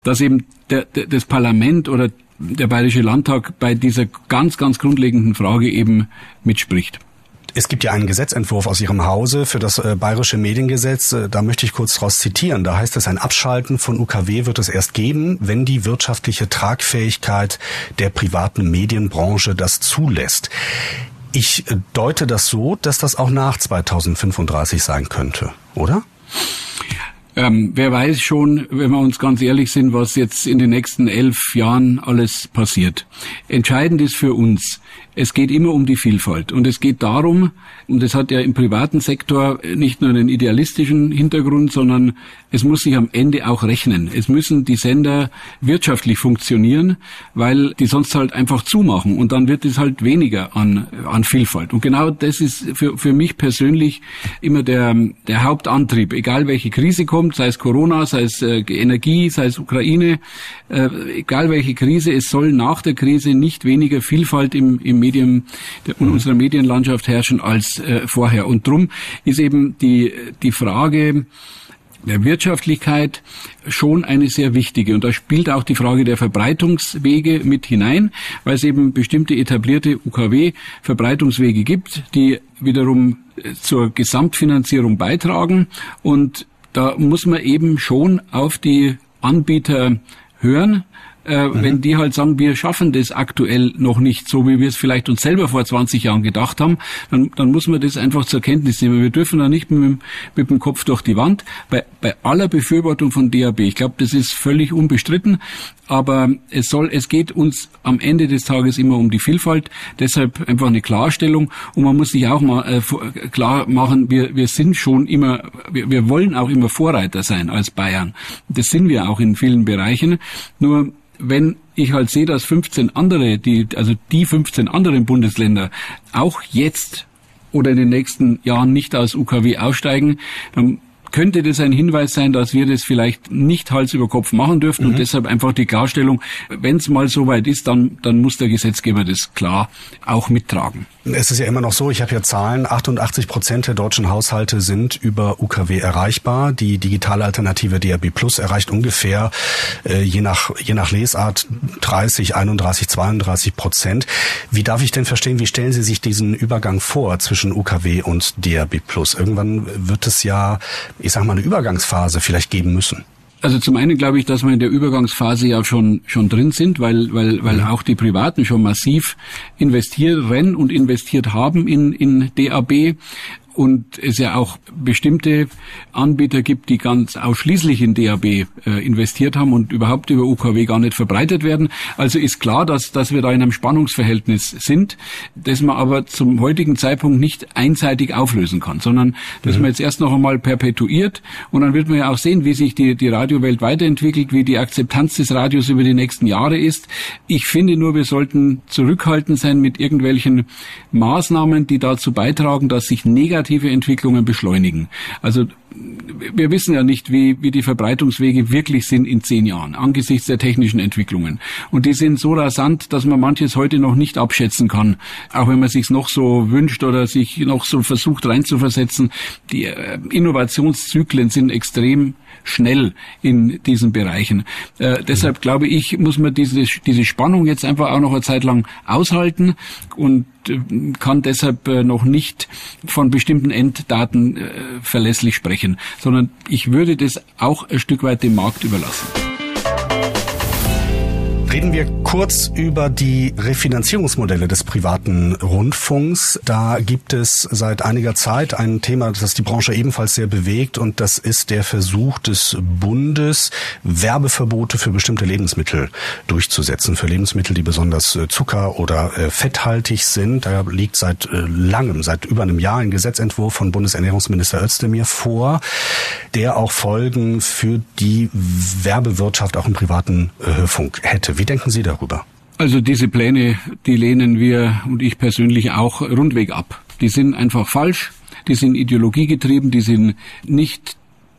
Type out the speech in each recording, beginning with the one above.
dass eben das Parlament oder der Bayerische Landtag bei dieser ganz, ganz grundlegenden Frage eben mitspricht. Es gibt ja einen Gesetzentwurf aus Ihrem Hause für das Bayerische Mediengesetz. Da möchte ich kurz daraus zitieren. Da heißt es, ein Abschalten von UKW wird es erst geben, wenn die wirtschaftliche Tragfähigkeit der privaten Medienbranche das zulässt. Ich deute das so, dass das auch nach 2035 sein könnte, oder? Wer weiß schon, wenn wir uns ganz ehrlich sind, was jetzt in den nächsten 11 Jahren alles passiert. Entscheidend ist für uns, es geht immer um die Vielfalt und es geht darum, und das hat ja im privaten Sektor nicht nur einen idealistischen Hintergrund, sondern es muss sich am Ende auch rechnen. Es müssen die Sender wirtschaftlich funktionieren, weil die sonst halt einfach zumachen und dann wird es halt weniger an Vielfalt. Und genau das ist für mich persönlich immer der Hauptantrieb, egal welche Krise kommt, sei es Corona, sei es Energie, sei es Ukraine, egal welche Krise, es soll nach der Krise nicht weniger Vielfalt im Medien, in unserer Medienlandschaft herrschen als vorher. Und drum ist eben die Frage der Wirtschaftlichkeit schon eine sehr wichtige. Und da spielt auch die Frage der Verbreitungswege mit hinein, weil es eben bestimmte etablierte UKW-Verbreitungswege gibt, die wiederum zur Gesamtfinanzierung beitragen. Und da muss man eben schon auf die Anbieter hören. Wenn die halt sagen, wir schaffen das aktuell noch nicht so, wie wir es vielleicht uns selber vor 20 Jahren gedacht haben, dann muss man das einfach zur Kenntnis nehmen. Wir dürfen da nicht mit dem Kopf durch die Wand. Bei aller Befürwortung von DAB, ich glaube, das ist völlig unbestritten, aber es geht uns am Ende des Tages immer um die Vielfalt, deshalb einfach eine Klarstellung und man muss sich auch mal klar machen, wir sind schon immer, wir wollen auch immer Vorreiter sein als Bayern. Das sind wir auch in vielen Bereichen, nur wenn ich halt sehe, dass 15 andere, die 15 anderen Bundesländer auch jetzt oder in den nächsten Jahren nicht aus UKW aussteigen, dann könnte das ein Hinweis sein, dass wir das vielleicht nicht Hals über Kopf machen dürfen und deshalb einfach die Klarstellung, wenn es mal soweit ist, dann muss der Gesetzgeber das klar auch mittragen. Es ist ja immer noch so, ich habe ja Zahlen, 88% der deutschen Haushalte sind über UKW erreichbar. Die digitale Alternative DAB+ erreicht ungefähr, je nach Lesart, 30, 31, 32%. Wie darf ich denn verstehen, wie stellen Sie sich diesen Übergang vor zwischen UKW und DAB+? Irgendwann wird es ja, ich sag mal, eine Übergangsphase vielleicht geben müssen. Also zum einen glaube ich, dass wir in der Übergangsphase ja schon drin sind, weil auch die Privaten schon massiv investieren und investiert haben in DAB. Und es ja auch bestimmte Anbieter gibt, die ganz ausschließlich in DAB investiert haben und überhaupt über UKW gar nicht verbreitet werden. Also ist klar, dass wir da in einem Spannungsverhältnis sind, das man aber zum heutigen Zeitpunkt nicht einseitig auflösen kann, sondern dass man jetzt erst noch einmal perpetuiert und dann wird man ja auch sehen, wie sich die Radiowelt weiterentwickelt, wie die Akzeptanz des Radios über die nächsten Jahre ist. Ich finde nur, wir sollten zurückhaltend sein mit irgendwelchen Maßnahmen, die dazu beitragen, dass sich negative Entwicklungen beschleunigen. Also wir wissen ja nicht, wie die Verbreitungswege wirklich sind in 10 Jahren, angesichts der technischen Entwicklungen. Und die sind so rasant, dass man manches heute noch nicht abschätzen kann, auch wenn man sich's noch so wünscht oder sich noch so versucht reinzuversetzen. Die Innovationszyklen sind extrem schnell in diesen Bereichen. Deshalb glaube ich, muss man diese Spannung jetzt einfach auch noch eine Zeit lang aushalten und kann deshalb noch nicht von bestimmten Enddaten verlässlich sprechen, sondern ich würde das auch ein Stück weit dem Markt überlassen. Reden wir kurz über die Refinanzierungsmodelle des privaten Rundfunks. Da gibt es seit einiger Zeit ein Thema, das die Branche ebenfalls sehr bewegt, und das ist der Versuch des Bundes, Werbeverbote für bestimmte Lebensmittel durchzusetzen, für Lebensmittel, die besonders zucker- oder fetthaltig sind. Da liegt seit über einem Jahr ein Gesetzentwurf von Bundesernährungsminister Özdemir vor, der auch Folgen für die Werbewirtschaft auch im privaten Hörfunk hätte. Wie denken Sie darüber? Also diese Pläne, die lehnen wir und ich persönlich auch rundweg ab. Die sind einfach falsch, die sind ideologiegetrieben, die sind nicht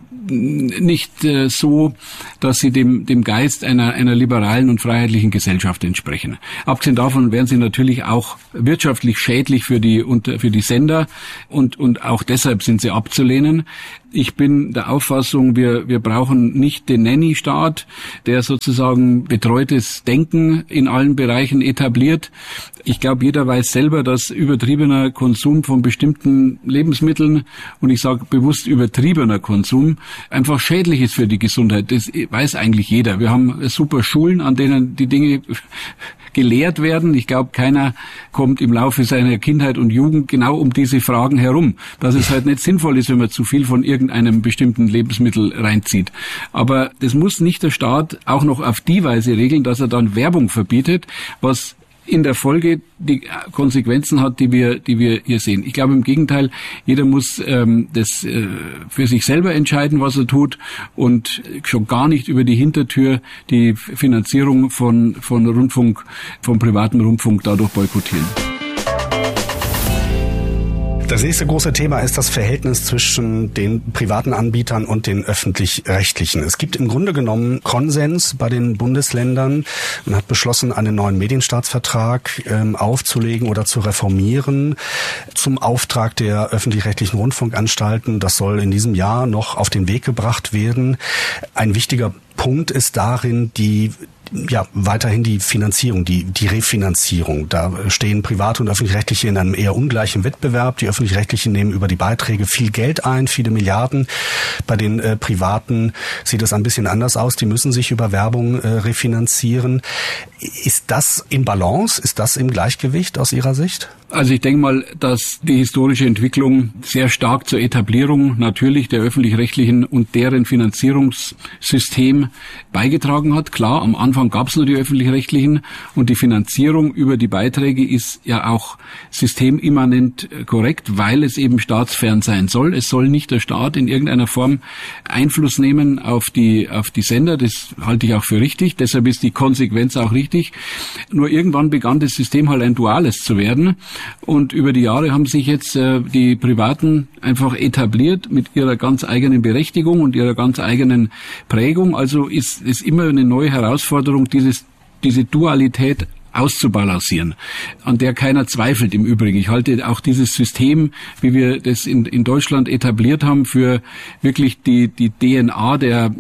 so, dass sie dem Geist einer liberalen und freiheitlichen Gesellschaft entsprechen. Abgesehen davon wären sie natürlich auch wirtschaftlich schädlich für die Sender und auch deshalb sind sie abzulehnen. Ich bin der Auffassung, wir brauchen nicht den Nanny-Staat, der sozusagen betreutes Denken in allen Bereichen etabliert. Ich glaube, jeder weiß selber, dass übertriebener Konsum von bestimmten Lebensmitteln, und ich sage bewusst übertriebener Konsum, einfach schädlich ist für die Gesundheit. Das weiß eigentlich jeder. Wir haben super Schulen, an denen die Dinge gelehrt werden. Ich glaube, keiner kommt im Laufe seiner Kindheit und Jugend genau um diese Fragen herum, dass es halt nicht sinnvoll ist, wenn man zu viel von irgendeinem bestimmten Lebensmittel reinzieht. Aber das muss nicht der Staat auch noch auf die Weise regeln, dass er dann Werbung verbietet, was in der Folge die Konsequenzen hat, die wir hier sehen. Ich glaube im Gegenteil, jeder muss das für sich selber entscheiden, was er tut, und schon gar nicht über die Hintertür die Finanzierung von Rundfunk, vom privaten Rundfunk dadurch boykottieren. Das nächste große Thema ist das Verhältnis zwischen den privaten Anbietern und den öffentlich-rechtlichen. Es gibt im Grunde genommen Konsens bei den Bundesländern. Man hat beschlossen, einen neuen Medienstaatsvertrag aufzulegen oder zu reformieren zum Auftrag der öffentlich-rechtlichen Rundfunkanstalten. Das soll in diesem Jahr noch auf den Weg gebracht werden. Ein wichtiger Punkt ist darin weiterhin die Finanzierung, die Refinanzierung. Da stehen private und öffentlich-rechtliche in einem eher ungleichen Wettbewerb. Die öffentlich-rechtlichen nehmen über die Beiträge viel Geld ein, viele Milliarden. Bei den privaten sieht es ein bisschen anders aus. Die müssen sich über Werbung refinanzieren. Ist das in Balance? Ist das im Gleichgewicht aus Ihrer Sicht? Also ich denke mal, dass die historische Entwicklung sehr stark zur Etablierung natürlich der öffentlich-rechtlichen und deren Finanzierungssystem beigetragen hat. Klar, am Anfang gab es nur die öffentlich-rechtlichen, und die Finanzierung über die Beiträge ist ja auch systemimmanent korrekt, weil es eben staatsfern sein soll. Es soll nicht der Staat in irgendeiner Form Einfluss nehmen auf die Sender. Das halte ich auch für richtig. Deshalb ist die Konsequenz auch richtig. Nur irgendwann begann das System halt ein duales zu werden. Und über die Jahre haben sich jetzt die Privaten einfach etabliert mit ihrer ganz eigenen Berechtigung und ihrer ganz eigenen Prägung. Also ist es immer eine neue Herausforderung, diese Dualität auszubalancieren, an der keiner zweifelt im Übrigen. Ich halte auch dieses System, wie wir das in Deutschland etabliert haben, für wirklich die DNA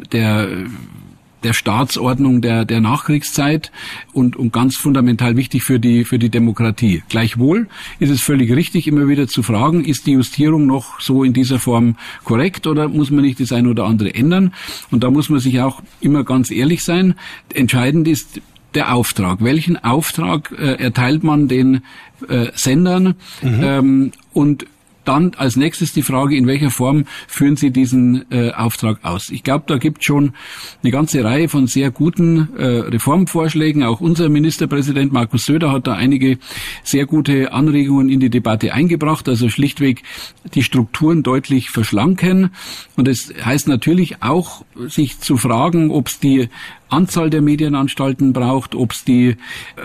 der Staatsordnung der Nachkriegszeit und ganz fundamental wichtig für die Demokratie. Gleichwohl ist es völlig richtig, immer wieder zu fragen, ist die Justierung noch so in dieser Form korrekt oder muss man nicht das eine oder andere ändern? Und da muss man sich auch immer ganz ehrlich sein. Entscheidend ist der Auftrag. Welchen Auftrag erteilt man den Sendern? Und dann als nächstes die Frage, in welcher Form führen Sie diesen Auftrag aus? Ich glaube, da gibt es schon eine ganze Reihe von sehr guten Reformvorschlägen. Auch unser Ministerpräsident Markus Söder hat da einige sehr gute Anregungen in die Debatte eingebracht. Also schlichtweg die Strukturen deutlich verschlanken. Und das heißt natürlich auch, sich zu fragen, ob es die Anzahl der Medienanstalten braucht, ob es die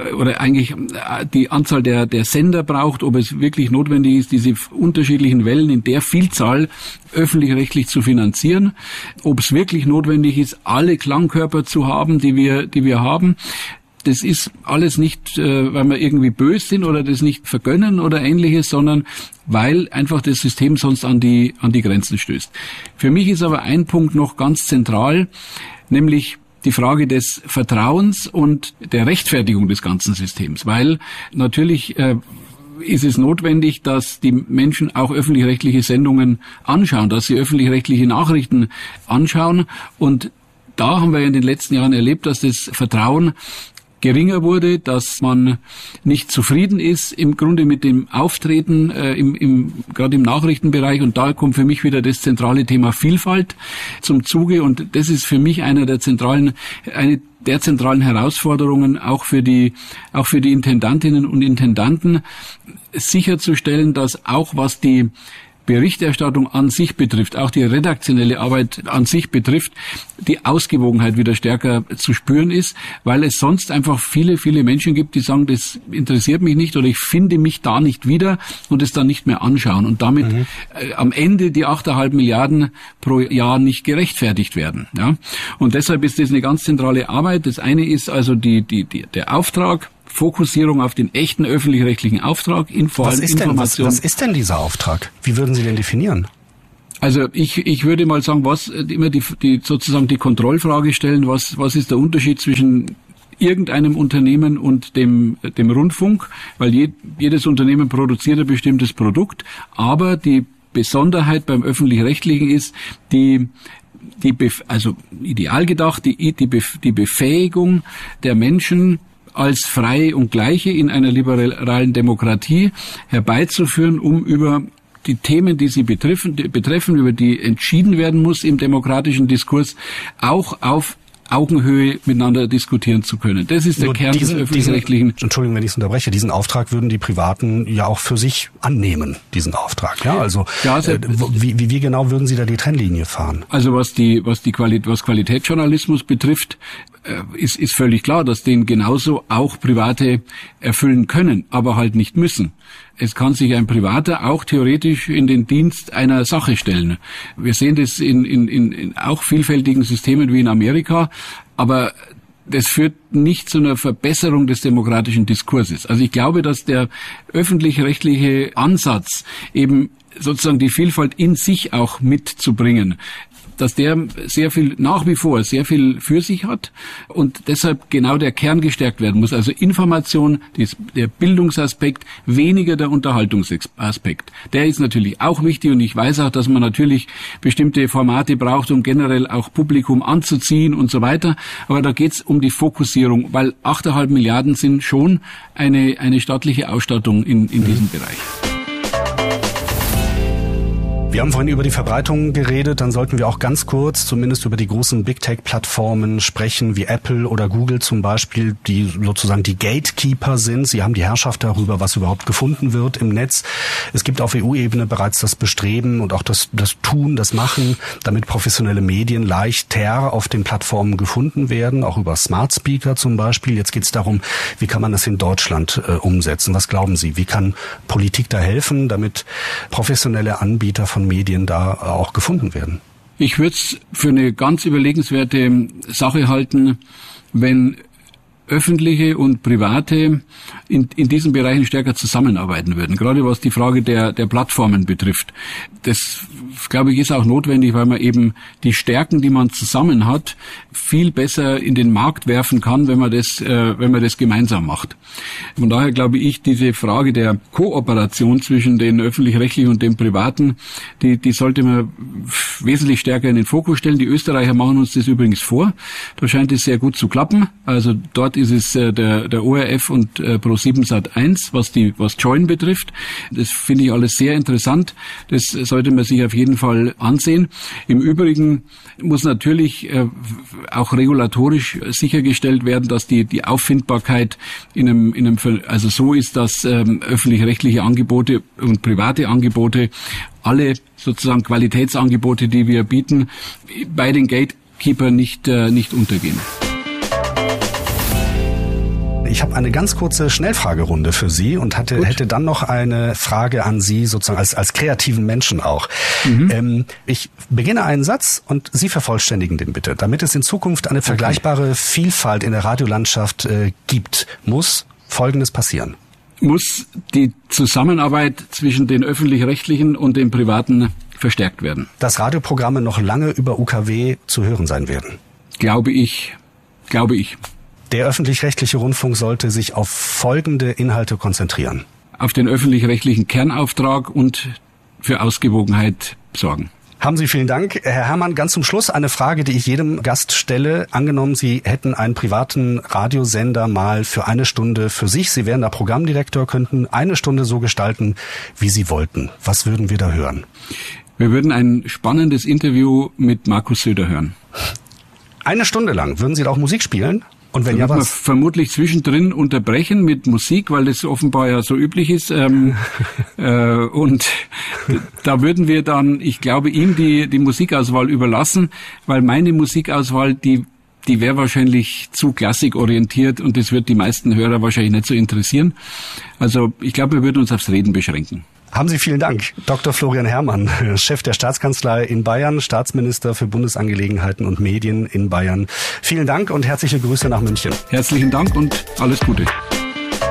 Anzahl der Sender braucht, ob es wirklich notwendig ist, diese unterschiedlichen Wellen in der Vielzahl öffentlich-rechtlich zu finanzieren, ob es wirklich notwendig ist, alle Klangkörper zu haben, die wir haben. Das ist alles nicht, weil wir irgendwie böse sind oder das nicht vergönnen oder Ähnliches, sondern weil einfach das System sonst an die Grenzen stößt. Für mich ist aber ein Punkt noch ganz zentral, nämlich die Frage des Vertrauens und der Rechtfertigung des ganzen Systems, weil natürlich ist es notwendig, dass die Menschen auch öffentlich-rechtliche Sendungen anschauen, dass sie öffentlich-rechtliche Nachrichten anschauen, und da haben wir in den letzten Jahren erlebt, dass das Vertrauen geringer wurde, dass man nicht zufrieden ist im Grunde mit dem Auftreten gerade im Nachrichtenbereich, und da kommt für mich wieder das zentrale Thema Vielfalt zum Zuge, und das ist für mich eine der zentralen Herausforderungen auch für die Intendantinnen und Intendanten, sicherzustellen, dass auch was die Berichterstattung an sich betrifft, auch die redaktionelle Arbeit an sich betrifft, die Ausgewogenheit wieder stärker zu spüren ist, weil es sonst einfach viele, viele Menschen gibt, die sagen, das interessiert mich nicht oder ich finde mich da nicht wieder und es dann nicht mehr anschauen und damit am Ende die 8,5 Milliarden pro Jahr nicht gerechtfertigt werden. Ja? Und deshalb ist das eine ganz zentrale Arbeit. Das eine ist also der Auftrag, Fokussierung auf den echten öffentlich-rechtlichen Auftrag in vor allem Information. Was ist denn dieser Auftrag? Wie würden Sie den definieren? Also ich würde mal sagen, immer die sozusagen die Kontrollfrage stellen, was ist der Unterschied zwischen irgendeinem Unternehmen und dem Rundfunk, weil jedes Unternehmen produziert ein bestimmtes Produkt, aber die Besonderheit beim Öffentlich-Rechtlichen ist also ideal gedacht, die Befähigung der Menschen als Freie und Gleiche in einer liberalen Demokratie herbeizuführen, um über die Themen, die sie betreffen, über die entschieden werden muss im demokratischen Diskurs, auch auf Augenhöhe miteinander diskutieren zu können. Das ist der Kern des Öffentlich-Rechtlichen. Entschuldigung, wenn ich es unterbreche. Diesen Auftrag würden die Privaten ja auch für sich annehmen, diesen Auftrag. Ja, also wie genau würden Sie da die Trennlinie fahren? Also was Qualitätsjournalismus betrifft, ist völlig klar, dass den genauso auch Private erfüllen können, aber halt nicht müssen. Es kann sich ein Privater auch theoretisch in den Dienst einer Sache stellen. Wir sehen das in auch vielfältigen Systemen wie in Amerika, aber das führt nicht zu einer Verbesserung des demokratischen Diskurses. Also ich glaube, dass der öffentlich-rechtliche Ansatz, eben sozusagen die Vielfalt in sich auch mitzubringen, dass der nach wie vor sehr viel für sich hat und deshalb genau der Kern gestärkt werden muss. Also Information, der Bildungsaspekt, weniger der Unterhaltungsaspekt. Der ist natürlich auch wichtig und ich weiß auch, dass man natürlich bestimmte Formate braucht, um generell auch Publikum anzuziehen und so weiter. Aber da geht's um die Fokussierung, weil 8,5 Milliarden sind schon eine staatliche Ausstattung in diesem Bereich. Wir haben vorhin über die Verbreitung geredet, dann sollten wir auch ganz kurz zumindest über die großen Big-Tech-Plattformen sprechen, wie Apple oder Google zum Beispiel, die sozusagen die Gatekeeper sind. Sie haben die Herrschaft darüber, was überhaupt gefunden wird im Netz. Es gibt auf EU-Ebene bereits das Bestreben und auch das Tun, das Machen, damit professionelle Medien leichter auf den Plattformen gefunden werden, auch über Smart Speaker zum Beispiel. Jetzt geht es darum, wie kann man das in Deutschland umsetzen? Was glauben Sie? Wie kann Politik da helfen, damit professionelle Anbieter von Medien da auch gefunden werden? Ich würde es für eine ganz überlegenswerte Sache halten, wenn öffentliche und private in diesen Bereichen stärker zusammenarbeiten würden, gerade was die Frage der Plattformen betrifft. Das, glaube ich, ist auch notwendig, weil man eben die Stärken, die man zusammen hat, viel besser in den Markt werfen kann, wenn man das gemeinsam macht. Von daher glaube ich, diese Frage der Kooperation zwischen den öffentlich-rechtlichen und den privaten, die sollte man wesentlich stärker in den Fokus stellen. Die Österreicher machen uns das übrigens vor. Da scheint es sehr gut zu klappen. Also dort ist es der ORF und Pro7 Sat.1, was Join betrifft. Das finde ich alles sehr interessant. Das sollte man sich auf jeden Fall ansehen. Im Übrigen muss natürlich auch regulatorisch sichergestellt werden, dass die Auffindbarkeit also so ist, dass öffentlich-rechtliche Angebote und private Angebote, alle sozusagen Qualitätsangebote, die wir bieten, bei den Gatekeepern nicht untergehen. Ich habe eine ganz kurze Schnellfragerunde für Sie und hätte dann noch eine Frage an Sie, sozusagen als kreativen Menschen auch. Ich beginne einen Satz und Sie vervollständigen den bitte. Damit es in Zukunft eine vergleichbare Vielfalt in der Radiolandschaft gibt, muss Folgendes passieren. Muss die Zusammenarbeit zwischen den öffentlich-rechtlichen und den privaten verstärkt werden. Dass Radioprogramme noch lange über UKW zu hören sein werden. Glaube ich. Der öffentlich-rechtliche Rundfunk sollte sich auf folgende Inhalte konzentrieren. Auf den öffentlich-rechtlichen Kernauftrag und für Ausgewogenheit sorgen. Haben Sie vielen Dank. Herr Herrmann, ganz zum Schluss eine Frage, die ich jedem Gast stelle. Angenommen, Sie hätten einen privaten Radiosender mal für eine Stunde für sich. Sie wären da Programmdirektor, könnten eine Stunde so gestalten, wie Sie wollten. Was würden wir da hören? Wir würden ein spannendes Interview mit Markus Söder hören. Eine Stunde lang. Würden Sie da auch Musik spielen? Und wenn ja, was? Man vermutlich zwischendrin unterbrechen mit Musik, weil das offenbar ja so üblich ist. Und da würden wir dann, ich glaube, ihm die Musikauswahl überlassen, weil meine Musikauswahl, die wäre wahrscheinlich zu klassikorientiert und das wird die meisten Hörer wahrscheinlich nicht so interessieren. Also ich glaube, wir würden uns aufs Reden beschränken. Haben Sie vielen Dank. Dr. Florian Herrmann, Chef der Staatskanzlei in Bayern, Staatsminister für Bundesangelegenheiten und Medien in Bayern. Vielen Dank und herzliche Grüße nach München. Herzlichen Dank und alles Gute.